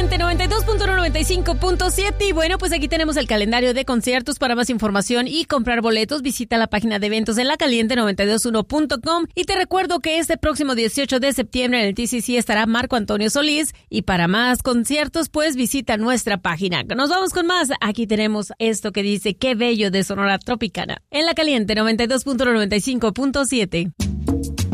Caliente 92.95.7. Y bueno, pues aquí tenemos el calendario de conciertos. Para más información y comprar boletos, visita la página de eventos en lacaliente921.com. Y te recuerdo que este próximo 18 de septiembre en el TCC estará Marco Antonio Solís. Y para más conciertos, pues visita nuestra página. Nos vamos con más. Aquí tenemos esto que dice Qué bello de Sonora Tropicana en La Caliente 92.95.7.